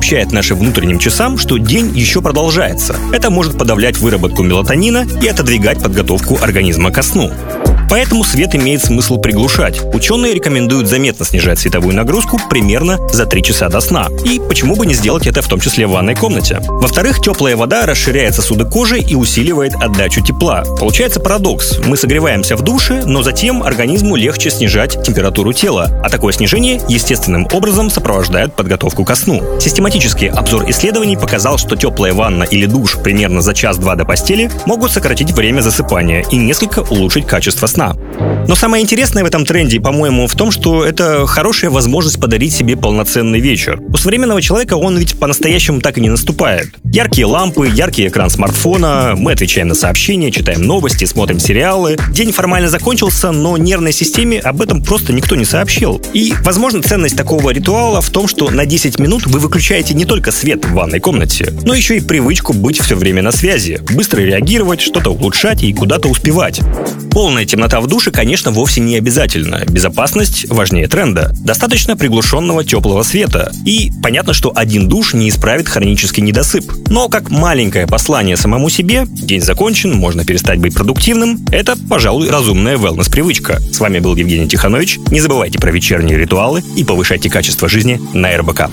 сообщает нашим внутренним часам, что день еще продолжается. Это может подавлять выработку мелатонина и отодвигать подготовку организма ко сну. Поэтому свет имеет смысл приглушать. Ученые рекомендуют заметно снижать световую нагрузку примерно за 3 часа до сна. И почему бы не сделать это в том числе в ванной комнате? Во-вторых, теплая вода расширяет сосуды кожи и усиливает отдачу тепла. Получается парадокс. Мы согреваемся в душе, но затем организму легче снижать температуру тела. А такое снижение естественным образом сопровождает подготовку ко сну. Систематический обзор исследований показал, что теплая ванна или душ примерно за час-два до постели могут сократить время засыпания и несколько улучшить качество сна. Но самое интересное в этом тренде, по-моему, в том, что это хорошая возможность подарить себе полноценный вечер. У современного человека он ведь по-настоящему так и не наступает. Яркие лампы, яркий экран смартфона, мы отвечаем на сообщения, читаем новости, смотрим сериалы. День формально закончился, но нервной системе об этом просто никто не сообщил. И, возможно, ценность такого ритуала в том, что на 10 минут вы выключаете не только свет в ванной комнате, но еще и привычку быть все время на связи, быстро реагировать, что-то улучшать и куда-то успевать. Полная темнота в душе, конечно, вовсе не обязательно. Безопасность важнее тренда. Достаточно приглушенного теплого света. И понятно, что один душ не исправит хронический недосып. Но как маленькое послание самому себе, день закончен, можно перестать быть продуктивным, это, пожалуй, разумная wellness-привычка. С вами был Евгений Тиханович. Не забывайте про вечерние ритуалы и повышайте качество жизни на РБК.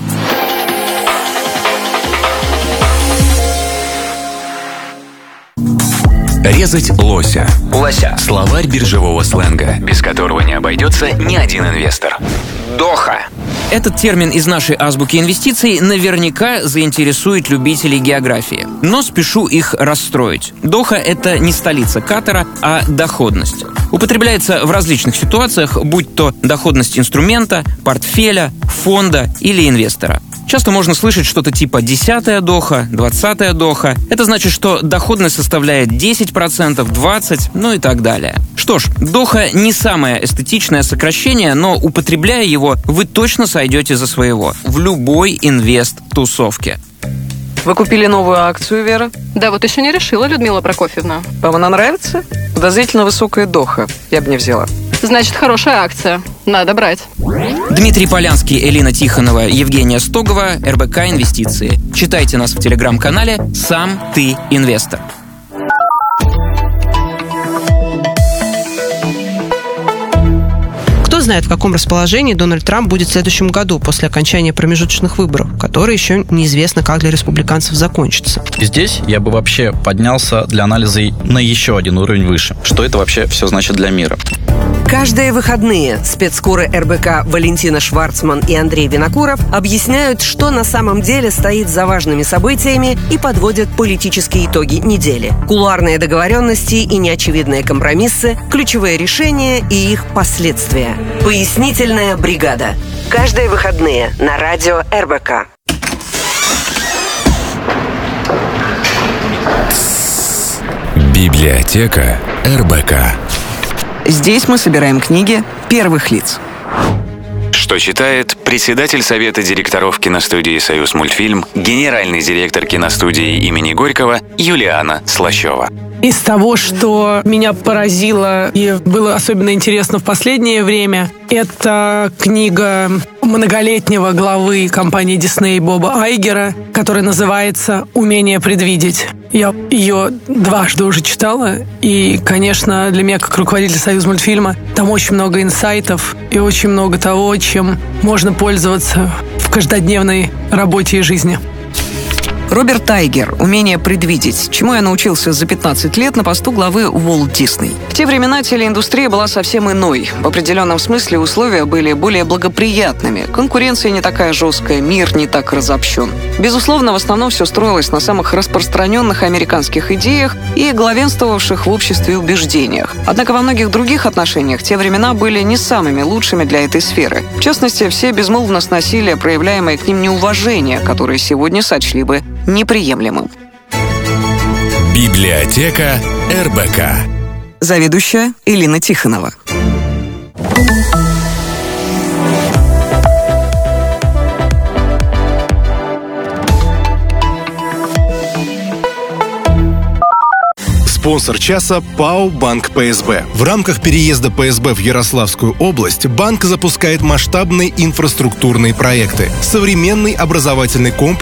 Резать лося. Словарь биржевого сленга, без которого не обойдется ни один инвестор. Доха. Этот термин из нашей азбуки инвестиций наверняка заинтересует любителей географии. Но спешу их расстроить. Доха — это не столица Катара, а доходность. Употребляется в различных ситуациях, будь то доходность инструмента, портфеля, фонда или инвестора. Часто можно слышать что-то типа 10-я доха, 20-я доха. Это значит, что доходность составляет 10%, 20%, ну и так далее. Что ж, доха не самое эстетичное сокращение, но употребляя его, вы точно сойдете за своего в любой инвест-тусовке. Вы купили новую акцию, Вера? Да, вот еще не решила, Людмила Прокофьевна. Вам она нравится? Подозрительно высокая доха. Я бы не взяла. Значит, хорошая акция. Надо брать. Дмитрий Полянский, Элина Тихонова, Евгения Стогова, РБК Инвестиции. Читайте нас в телеграм-канале «Сам ты инвестор». Кто знает, в каком расположении Дональд Трамп будет в следующем году после окончания промежуточных выборов, которые еще неизвестно, как для республиканцев закончатся. Здесь я бы вообще поднялся для анализа на еще один уровень выше. Что это вообще все значит для мира? Каждые выходные спецкоры РБК Валентина Шварцман и Андрей Винокуров объясняют, что на самом деле стоит за важными событиями и подводят политические итоги недели. Кулуарные договоренности и неочевидные компромиссы, ключевые решения и их последствия. Пояснительная бригада. Каждые выходные на радио РБК. Библиотека РБК. Здесь мы собираем книги первых лиц. Что читает председатель Совета директоров киностудии «Союзмультфильм», генеральный директор киностудии имени Горького Юлиана Слащева. Из того, что меня поразило и было особенно интересно в последнее время, это книга многолетнего главы компании Disney Боба Айгера, которая называется «Умение предвидеть». Я ее дважды уже читала, и, конечно, для меня, как руководителя Союзмультфильма, там очень много инсайтов и очень много того, чем можно пользоваться в каждодневной работе и жизни. Роберт Айгер «Умение предвидеть», чему я научился за 15 лет на посту главы Walt Disney. В те времена телеиндустрия была совсем иной. В определенном смысле условия были более благоприятными. Конкуренция не такая жесткая, мир не так разобщен. Безусловно, в основном все строилось на самых распространенных американских идеях и главенствовавших в обществе убеждениях. Однако во многих других отношениях те времена были не самыми лучшими для этой сферы. В частности, все безмолвно сносили проявляемое к ним неуважение, которое сегодня сочли бы неприемлемым. Библиотека РБК. Заведующая Элина Тихонова. Спонсор часа ПАО «Банк ПСБ». В рамках переезда ПСБ в Ярославскую область банк запускает масштабные инфраструктурные проекты. Современный образовательный комплекс